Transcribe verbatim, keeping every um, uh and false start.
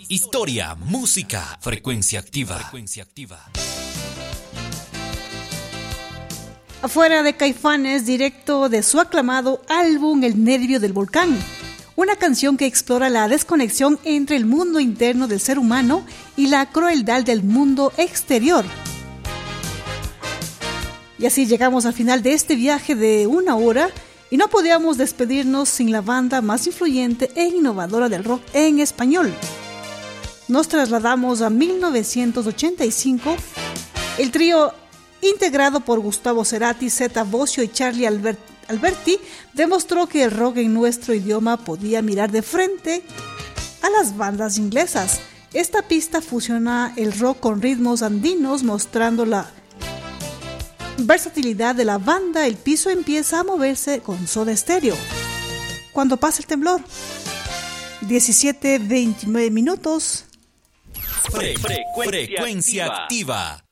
historia, música, frecuencia activa. Frecuencia activa. Afuera de Caifanes, directo de su aclamado álbum El Nervio del Volcán, una canción que explora la desconexión entre el mundo interno del ser humano y la crueldad del mundo exterior. Y así llegamos al final de este viaje de una hora y no podíamos despedirnos sin la banda más influyente e innovadora del rock en español. Nos trasladamos a mil novecientos ochenta y cinco. El trío, integrado por Gustavo Cerati, Zeta Bosio y Charlie Albert- Alberti, demostró que el rock en nuestro idioma podía mirar de frente a las bandas inglesas. Esta pista fusiona el rock con ritmos andinos, mostrando la versatilidad de la banda. El piso empieza a moverse con Soda Stereo. Cuando pasa el temblor. diecisiete veintinueve minutos. Fre- frecuencia activa.